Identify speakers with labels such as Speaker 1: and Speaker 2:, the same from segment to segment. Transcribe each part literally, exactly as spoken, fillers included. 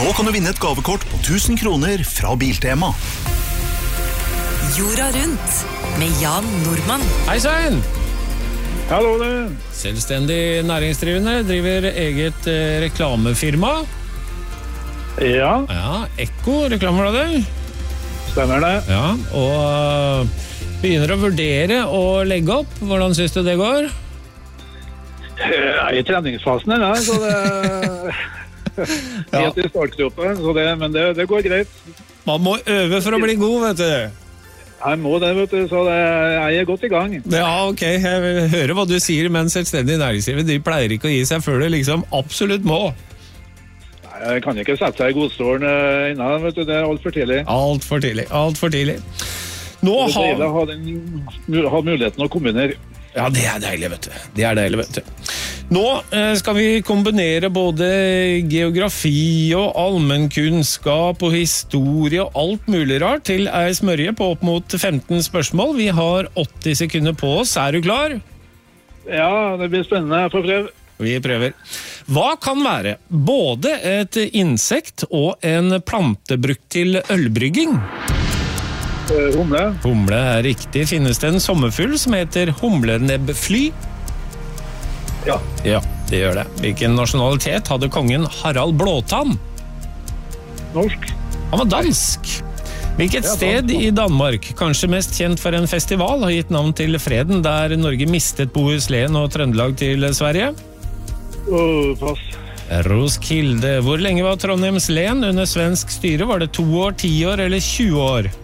Speaker 1: Nå kan du vinne et gavekort på tusen kroner fra Biltema.
Speaker 2: Jorda rundt med Jan Nordmann.
Speaker 3: Hei Svein!
Speaker 4: Hallo du!
Speaker 3: Selvstendig næringsdrivende, driver eget eh, reklamefirma.
Speaker 4: Ja,
Speaker 3: Ja, Ekko, reklamebladet.
Speaker 4: stemmer det.
Speaker 3: Ja, og eh, begynner å vurdere å legge opp. Hvordan synes du det går?
Speaker 4: Jeg er i treningsfasen her, så det helt i startgropen, så det, men det, det går greit.
Speaker 3: Man må øve for å bli god, vet du.
Speaker 4: Jeg må det, vet du, så det, jeg er godt i gang.
Speaker 3: Ja, ok, jeg vil høre hva du sier, men selvstendig næringsdrivende, de pleier ikke å gi seg før det liksom absolutt må.
Speaker 4: Nei, jeg kan ikke sette seg i godstolen eh, innan, vet du, det er alt for tidlig.
Speaker 3: Alt for tidlig, alt for tidlig. Nå
Speaker 4: Det er deilig
Speaker 3: har...
Speaker 4: å ha, den, ha muligheten å kombinere.
Speaker 3: Ja, det er deilig, vet du. Det er deilig, vet du. Nå eh, skal vi kombinere både geografi og allmennkunnskap og historie og alt mulig rart til ei smørje på opp mot femten spørsmål. Vi har åtti sekunder på oss. Er du klar?
Speaker 4: Ja, det blir spennende. Jeg får prøve.
Speaker 3: Vi prøver. Hva kan være både et insekt og en plante brukt til ølbrygging?
Speaker 4: Eh, Humle.
Speaker 3: Humle er riktig. Finnes det en sommerfugl som heter humlenebbfly?
Speaker 4: Ja.
Speaker 3: Ja, det gjør det. Hvilken nasjonalitet hadde kongen Harald Blåtann?
Speaker 4: Norsk.
Speaker 3: Han var dansk. Hvilket
Speaker 4: Ja,
Speaker 3: sted
Speaker 4: dansk, ja.
Speaker 3: i Danmark, kanskje mest kjent for en festival, har gitt navn til freden, der Norge mistet Bohuslän og Trøndelag til Sverige?
Speaker 4: Åh, pass.
Speaker 3: Roskilde. Hvor lenge var Trondheims len under svensk styre? Var det to år, ti år eller tjue år?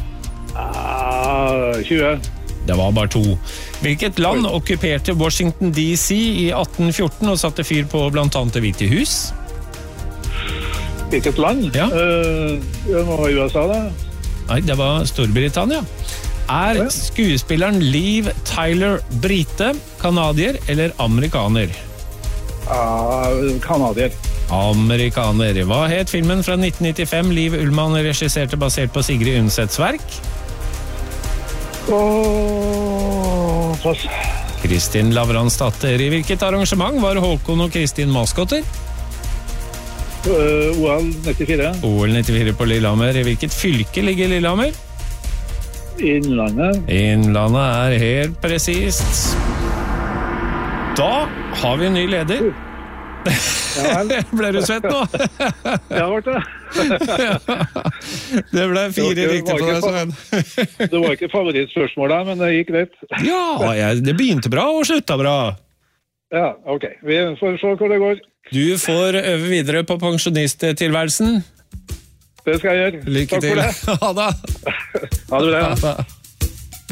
Speaker 4: Ah, tjue.
Speaker 3: Det var bare to. Hvilket land okkuperte Washington D C i atten fjorten og satte fyr på blant annet Det Hvite hus?
Speaker 4: Hvilket land?
Speaker 3: Ja.
Speaker 4: Eh, det må være U S A, det.
Speaker 3: Nei, det var Storbritannia. Er
Speaker 4: Ja.
Speaker 3: skuespilleren Liv Tyler brite, kanadier eller amerikaner?
Speaker 4: Ah, kanadier.
Speaker 3: Amerikaner. Hva het filmen fra nitten nittifem Liv Ullmann regisserte basert på Sigrid Undsets verk?
Speaker 4: Åh, pass.
Speaker 3: Kristin Lavransdatter. I hvilket arrangement var Håkon og Kristin maskotter?
Speaker 4: Uh, O L nittifire.
Speaker 3: O L nittifire på Lillehammer. I hvilket fylke ligger Lillehammer?
Speaker 4: Innlandet.
Speaker 3: Innlandet er helt presist. Da har vi en ny leder.
Speaker 4: Ja, vel.
Speaker 3: Ble du svett nå?
Speaker 4: Det har vært det.
Speaker 3: Det ble fire
Speaker 4: Det var
Speaker 3: riktig på
Speaker 4: ikke
Speaker 3: deg, Sven.
Speaker 4: Det var ikke favorittspørsmålet, men det gikk greit.
Speaker 3: Ja, jeg, det begynte bra og slutta bra.
Speaker 4: Ja, ok. Vi får se hvor det går.
Speaker 3: Du får øve videre på pensjonisttilværelsen.
Speaker 4: Det skal jeg gjøre.
Speaker 3: Lykke
Speaker 4: Takk
Speaker 3: til.
Speaker 4: for det.
Speaker 3: Ha det.
Speaker 4: Ha det bra.
Speaker 3: Ha det.